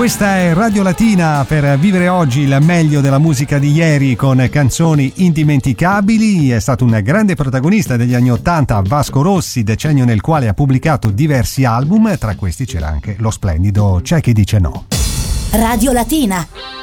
Questa è Radio Latina per vivere oggi il meglio della musica di ieri con canzoni indimenticabili. È stato un grande protagonista degli anni '80 Vasco Rossi, decennio nel quale ha pubblicato diversi album, tra questi c'era anche lo splendido C'è chi dice no. Radio Latina.